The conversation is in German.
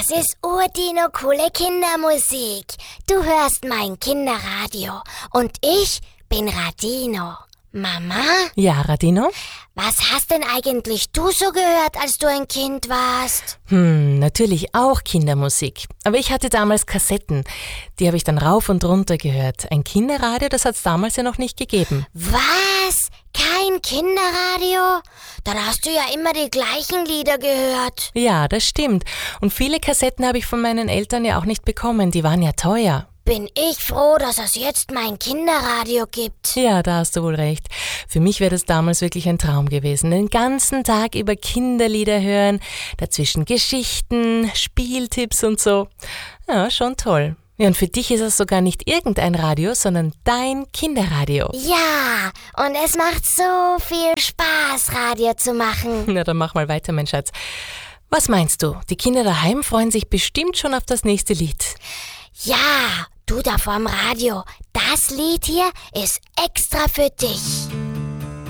Das ist Urdino coole Kindermusik. Du hörst mein Kinderradio und ich bin Radino. Mama? Ja, Radino? Was hast denn eigentlich du so gehört, als du ein Kind warst? Natürlich auch Kindermusik. Aber ich hatte damals Kassetten. Die habe ich dann rauf und runter gehört. Ein Kinderradio, das hat es damals ja noch nicht gegeben. Was? Kein Kinderradio? Dann hast du ja immer die gleichen Lieder gehört. Ja, das stimmt. Und viele Kassetten habe ich von meinen Eltern ja auch nicht bekommen. Die waren ja teuer. Bin ich froh, dass es jetzt mein Kinderradio gibt. Ja, da hast du wohl recht. Für mich wäre das damals wirklich ein Traum gewesen. Den ganzen Tag über Kinderlieder hören, dazwischen Geschichten, Spieltipps und so. Ja, schon toll. Ja, und für dich ist es sogar nicht irgendein Radio, sondern dein Kinderradio. Ja, und es macht so viel Spaß, Radio zu machen. Na, dann mach mal weiter, mein Schatz. Was meinst du? Die Kinder daheim freuen sich bestimmt schon auf das nächste Lied. Ja, du da vorm Radio, das Lied hier ist extra für dich.